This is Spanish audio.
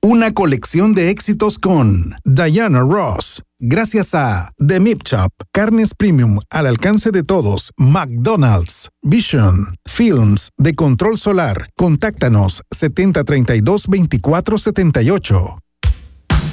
Una colección de éxitos con Diana Ross. Gracias a The Meat Shop, carnes premium al alcance de todos. McDonald's, Vision, Films de Control Solar. Contáctanos 7032-2478.